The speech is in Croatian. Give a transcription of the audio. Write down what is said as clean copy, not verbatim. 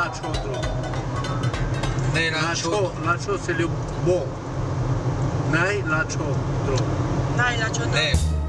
chodro. La cho c'est le bon. Nai la chodro. Nai la chodro.